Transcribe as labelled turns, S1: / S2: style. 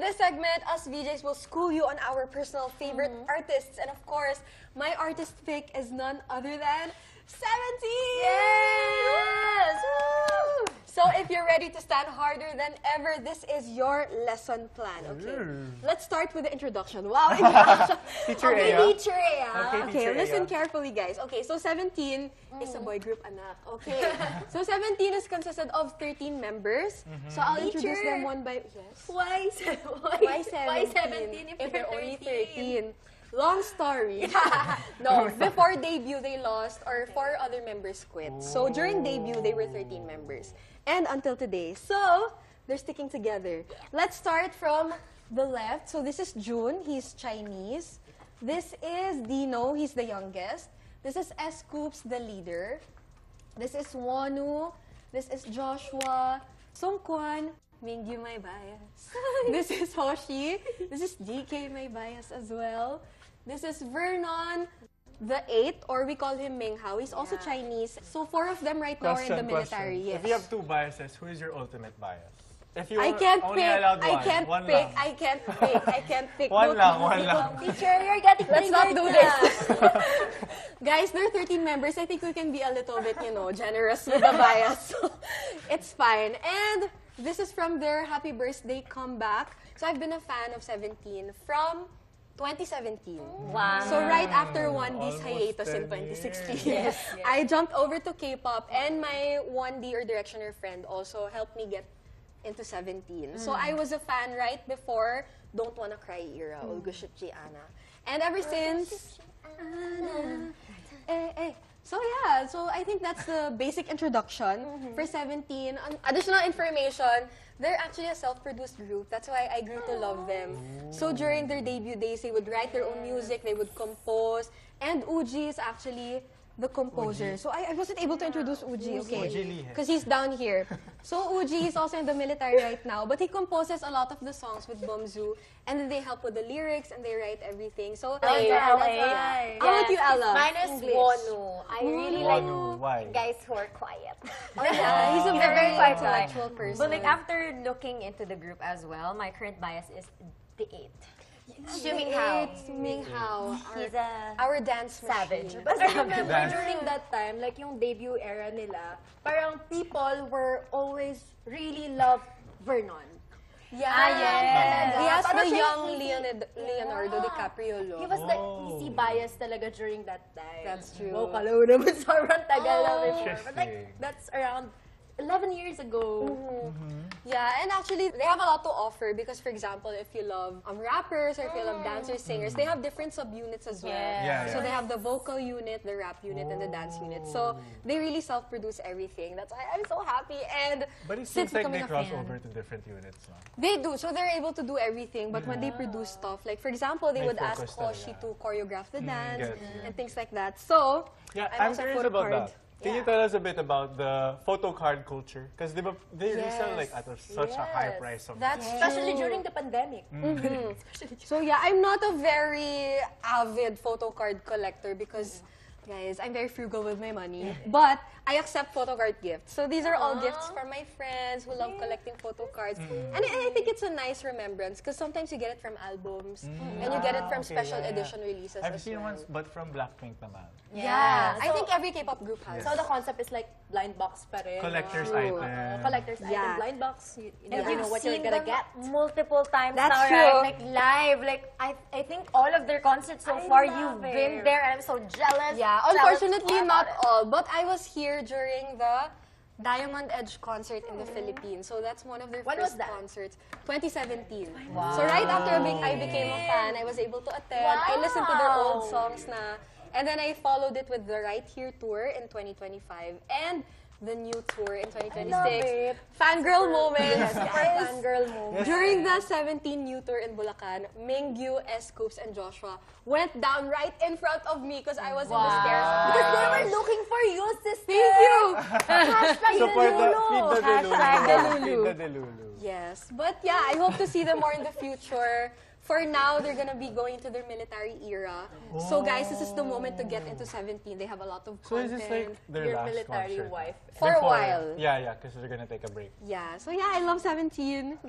S1: this segment, us VJs will school you on our personal favorite artists. And of course, my artist pick is none other than 17!
S2: Yes!
S1: Woo! So if you're ready to stand harder than ever, this is your lesson plan, okay? Let's start with the introduction. Wow, introduction.
S3: Teacher
S1: Okay,
S3: Aya.
S1: Teacher Aya.
S3: Okay,
S1: Okay,
S3: Teacher
S1: listen
S3: Aya.
S1: carefully, guys. Okay, so 17 is a boy group, anak. Okay. So 17 is consisted of 13 members. So I'll introduce them one by... Yes.
S2: Why 17
S1: if they're only 13? Long story. No, before debut, they lost, or 4 other members quit. So during debut, they were 13 members. And until today. So, they're sticking together. Let's start from the left. So this is June. He's Chinese. This is Dino. He's the youngest. This is S-Scoops, the leader. This is Wonu. This is Joshua. Songkwan. Mingyu, my bias. This is Hoshi. This is DK, my bias as well. This is Vernon, the 8th, or we call him Minghao. He's also Chinese. So 4 of them right now are in the military. Yes.
S3: If you have 2 biases, who is your ultimate bias? If you
S1: I can't
S3: only
S1: pick.
S3: allowed
S1: I
S3: one,
S1: can't
S3: one
S1: pick.
S3: lang.
S1: I can't pick. I can't pick.
S3: One lang.
S2: Teacher, you're getting
S1: Let's not
S2: triggered
S1: do
S2: na.
S1: this. Guys, there are 13 members. I think we can be a little bit, generous with the bias. So, it's fine. And this is from their Happy Birthday comeback. So I've been a fan of 17 from 2017.
S2: Wow.
S1: So right after 1D's
S3: Almost
S1: hiatus in
S3: 10
S1: 2016,
S2: Yes.
S1: I jumped over to K-pop, and my 1D or Directioner friend also helped me get into 17. So I was a fan right before Don't Wanna Cry era, Ulgushipchi Ana. And ever since... So yeah, so I think that's the basic introduction for 17. Additional information, they're actually a self-produced group. That's why I grew to love them. So during their debut days, they would write their own music, they would compose, and Uji is actually the composer. So I wasn't able to introduce Uji,
S3: Uji
S1: okay?
S3: Lee.
S1: Because he's down here. So Uji is also in the military right now, but he composes a lot of the songs with Bomzu, and then they help with the lyrics and they write everything. So
S2: LA.
S1: How about you, Ella?
S4: Mine is
S2: English.
S4: Wonu. I really like
S3: Wonu, why?
S4: guys who are quiet.
S1: Oh, yeah, he's a
S4: He's a
S1: very
S4: very quiet
S1: intellectual person.
S2: But like after looking into the group as well, my current bias is the 8th.
S1: It's Minghao,
S4: He's
S1: our dance
S2: Savage.
S1: machine.
S2: But
S5: I remember
S3: Dance.
S5: during that time, like yung debut era nila, parang people were always really love Vernon.
S1: Yeah,
S2: yes.
S1: He has
S5: Parang
S1: the
S5: siya
S1: young
S5: yung
S1: Leonardo DiCaprio look.
S5: He was the
S3: Oh.
S5: easy bias talaga during that time.
S1: That's true.
S5: Oh, kala mo naman sobrang tagal na before. But like,
S3: Interesting.
S5: that's around 11 years ago.
S1: Yeah, and actually, they have a lot to offer because, for example, if you love rappers or if you love dancers, singers, they have different subunits as well.
S2: Yeah.
S3: Yeah,
S1: So
S3: yeah.
S1: they have the vocal unit, the rap unit, and the dance unit. So they really self-produce everything. That's why I'm so happy. And
S3: But it
S1: since
S3: seems like
S1: becoming
S3: they
S1: a
S3: cross
S1: fan,
S3: over to different units. No?
S1: they do. So they're able to do everything. But when they produce stuff, like for example, they
S3: May
S1: would ask
S3: focus
S1: Hoshi
S3: talaga.
S1: to choreograph the dance
S3: gets it.
S1: and things like that. So
S3: Yeah,
S1: I'm
S3: I'm
S1: also
S3: curious
S1: photo
S3: about
S1: card.
S3: that. Can you tell us a bit about the photo card culture? Because they resell like at such a high
S5: Yes.
S3: price. Sometimes.
S1: That's
S5: Especially
S1: true.
S5: during the pandemic.
S1: So yeah, I'm not a very avid photo card collector because, guys, I'm very frugal with my money. But I accept photo card gifts. So these are all gifts from my friends who love collecting photo cards. And I think it's a nice remembrance because sometimes you get it from albums and you get it from
S3: okay,
S1: special
S3: yeah, yeah.
S1: edition releases
S3: I've
S1: as
S3: seen
S1: well.
S3: ones, but from Blackpink naman.
S1: Yeah, I
S5: So-
S1: think every K-pop group has.
S5: So the concept is like blind box pa rin.
S3: Collector's
S1: True.
S3: item.
S5: Collector's
S1: Yeah.
S5: item, blind box. You
S2: And
S5: never know what you're
S2: seen
S5: gonna
S2: them
S5: get.
S2: multiple times
S1: That's
S2: now,
S1: true.
S2: right? Like live. Like I think all of their concerts so far, you've
S5: love
S2: been
S5: it.
S2: there, and I'm so jealous.
S1: Yeah,
S2: jealous
S1: unfortunately
S2: about
S1: not
S2: it.
S1: all. But I was here during the Diamond Edge concert in the Philippines. So that's one of their
S5: When was
S1: first
S5: that?
S1: concerts. 2017.
S2: Wow.
S1: So right after I became a fan, I was able to attend. I listened to their old songs na. And then I followed it with the Right Here tour in 2025 and the new tour in 2026.
S5: it.
S1: Fangirl moments.
S5: Yes,
S1: guys.
S5: fangirl moment.
S1: During the 17 new tour in Bulacan, Mingyu, S-Scoops, and Joshua went down right in front of me because I was in the stairs.
S5: Because they were looking for you, sister.
S1: Thank you!
S5: Hashtag
S3: Support the
S5: Delulu.
S3: Feed the Delulu.
S1: Hashtag Delulu.
S3: Feed the Delulu.
S1: Yes, but yeah, I hope to see them more in the future. For now, they're gonna be going into their military era. So guys, this is the moment to get into 17. They have a lot of
S3: So is
S1: content.
S3: this like their
S5: Your
S3: last
S5: military
S3: concert?
S5: wife.
S1: For a
S3: Before-
S1: while.
S3: Yeah, because they're gonna take a break.
S1: Yeah, so yeah, I love 17.